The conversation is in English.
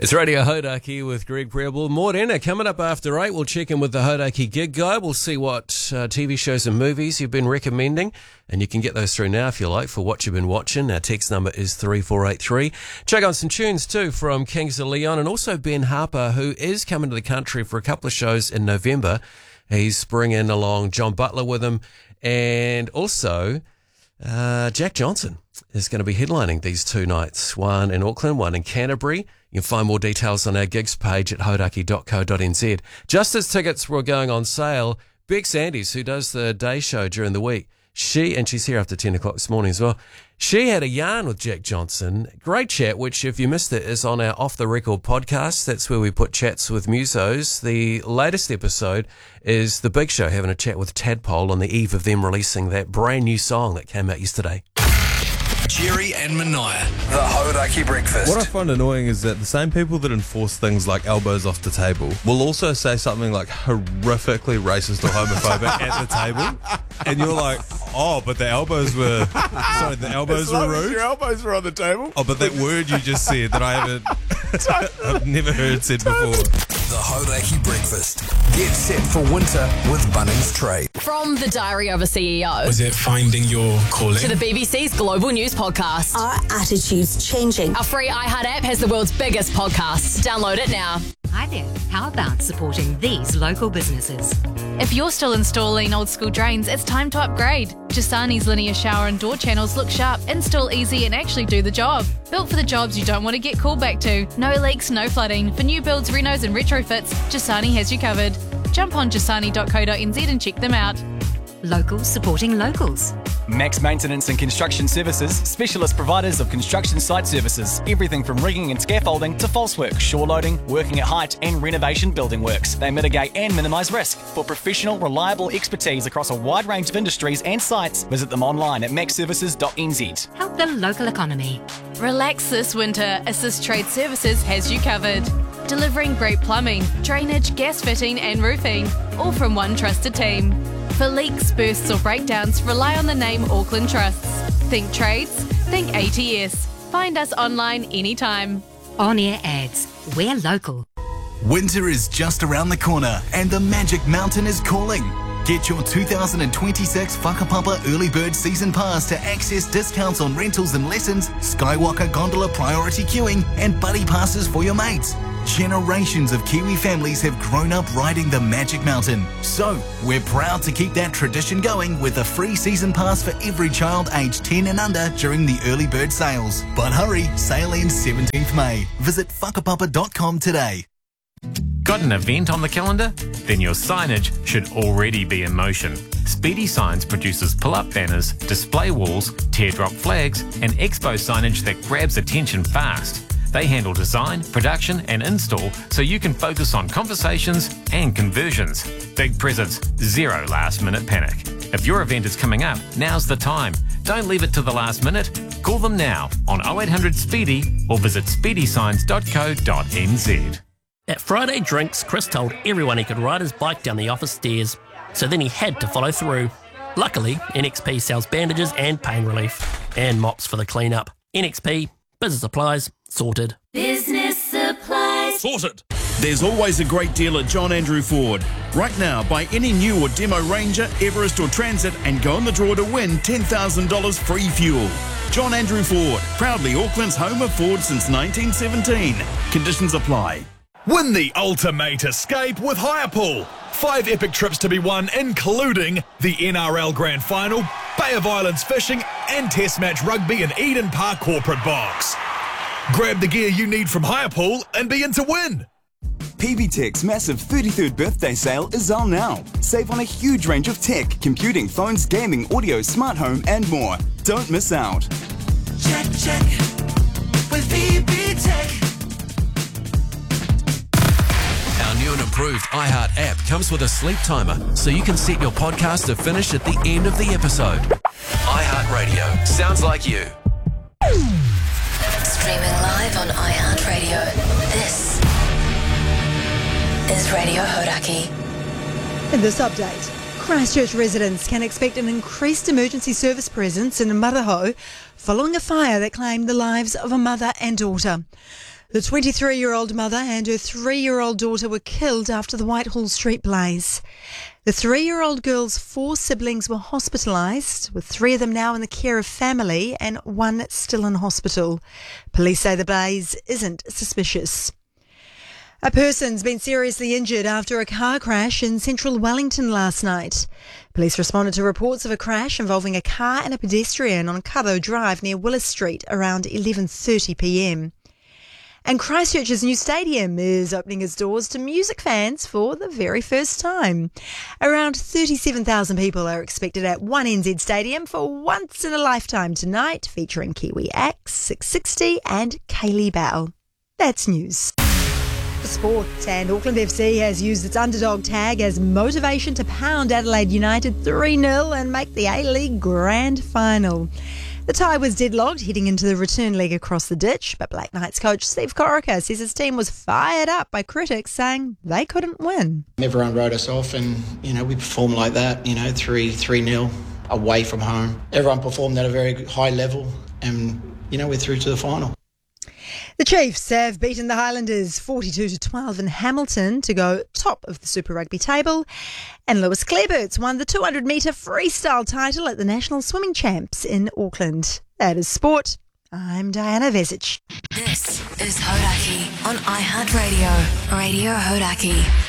It's Radio Hodaki with Greg Preble. Morena coming up after 8. We'll check in with the Hodaki Gig Guide. We'll see what TV shows and movies you've been recommending. And you can get those through now if you like for what you've been watching. Our text number is 3483. Check on some tunes too from Kings of Leon and also Ben Harper, who is coming to the country for a couple of shows in November. He's bringing along John Butler with him. And also Jack Johnson is going to be headlining these two nights, one in Auckland, one in Canterbury. You can find more details on our gigs page at hodaki.co.nz. Just as tickets were going on sale, Bex Sandys, who does the day show during the week, she's here after 10 o'clock this morning as well, she had a yarn with Jack Johnson. Great chat, which if you missed it is on our Off the Record podcast. That's where we put chats with musos. The latest episode is The Big Show having a chat with Tadpole on the eve of them releasing that brand new song that came out yesterday. Jerry and Mania, the Hodaki Breakfast. What I find annoying is that the same people that enforce things like elbows off the table will also say something like horrifically racist or homophobic at the table, and you're like, oh, but the elbows were rude. Your elbows were on the table. Oh, but that word you just said that I've never heard said before. The Hodaki Breakfast. Get set for winter with Bunnings Trade. From the Diary of a CEO Was it finding your calling? to the BBC's Global News Podcast. Our attitude's changing. Our free iHeart app has the world's biggest podcasts. Download it now. Hi there. How about supporting these local businesses? If you're still installing old school drains, it's time to upgrade. Jasani's linear shower and door channels look sharp, install easy and actually do the job. Built for the jobs you don't want to get called back to. No leaks, no flooding. For new builds, renos and retrofits, Jasani has you covered. Jump on jasani.co.nz and check them out. Locals supporting locals. Max Maintenance and Construction Services, specialist providers of construction site services. Everything from rigging and scaffolding to false work, shore loading, working at height and renovation building works. They mitigate and minimise risk. For professional, reliable expertise across a wide range of industries and sites, visit them online at maxservices.nz. Help the local economy. Relax this winter. Assist Trade Services has you covered. Delivering great plumbing, drainage, gas fitting and roofing, all from one trusted team. For leaks, bursts or breakdowns, rely on the name Auckland Trusts. Think trades, think ATS. Find us online anytime. On-air ads. We're local. Winter is just around the corner and the Magic Mountain is calling. Get your 2026 Whakapapa Early Bird Season Pass to access discounts on rentals and lessons, Skywalker Gondola priority queuing, and buddy passes for your mates. Generations of Kiwi families have grown up riding the Magic Mountain. So, we're proud to keep that tradition going with a free season pass for every child aged 10 and under during the early bird sales. But hurry, sale ends 17th May. Visit whakapapa.com today. Got an event on the calendar? Then your signage should already be in motion. Speedy Signs produces pull-up banners, display walls, teardrop flags, and expo signage that grabs attention fast. They handle design, production, and install so you can focus on conversations and conversions. Big presents, zero last-minute panic. If your event is coming up, now's the time. Don't leave it to the last minute. Call them now on 0800 Speedy or visit speedysigns.co.nz. At Friday Drinks, Chris told everyone he could ride his bike down the office stairs, so then he had to follow through. Luckily, NXP sells bandages and pain relief, and mops for the clean-up. NXP, business supplies, sorted. Business supplies. Sorted. There's always a great deal at John Andrew Ford. Right now, buy any new or demo Ranger, Everest or Transit and go in the draw to win $10,000 free fuel. John Andrew Ford, proudly Auckland's home of Ford since 1917. Conditions apply. Win the ultimate escape with Hirepool. 5 epic trips to be won, including the NRL Grand Final, Bay of Islands fishing, and Test match rugby in Eden Park corporate box. Grab the gear you need from Hirepool and be in to win. PBTech's massive 33rd birthday sale is on now. Save on a huge range of tech, computing, phones, gaming, audio, smart home, and more. Don't miss out. Check with PBTech. Our new and improved iHeart app comes with a sleep timer, so you can set your podcast to finish at the end of the episode. iHeart Radio. Sounds like you. Streaming live on iHeartRadio. This is Radio Hodaki. In this update, Christchurch residents can expect an increased emergency service presence in Maraho following a fire that claimed the lives of a mother and daughter. The 23-year-old mother and her 3-year-old daughter were killed after the Whitehall Street blaze. The 3-year-old girl's 4 siblings were hospitalised, with 3 of them now in the care of family and 1 still in hospital. Police say the blaze isn't suspicious. A person's been seriously injured after a car crash in central Wellington last night. Police responded to reports of a crash involving a car and a pedestrian on Cabo Drive near Willis Street around 11:30 p.m. And Christchurch's new stadium is opening its doors to music fans for the very first time. Around 37,000 people are expected at 1NZ Stadium for once in a lifetime tonight, featuring Kiwi acts 660 and Kaylee Bell. That's news. For sport, and Auckland FC has used its underdog tag as motivation to pound Adelaide United 3-0 and make the A-League Grand Final. The tie was deadlocked heading into the return leg across the ditch, but Black Knights coach Steve Corica says his team was fired up by critics saying they couldn't win. Everyone wrote us off and, we performed like that, 3-0 away from home. Everyone performed at a very high level and, we're through to the final. The Chiefs have beaten the Highlanders 42-12 in Hamilton to go top of the Super Rugby table. And Lewis Kleberts won the 200-metre freestyle title at the National Swimming Champs in Auckland. That is sport. I'm Diana Vesic. This is Hodaki on iHeartRadio. Radio Hodaki.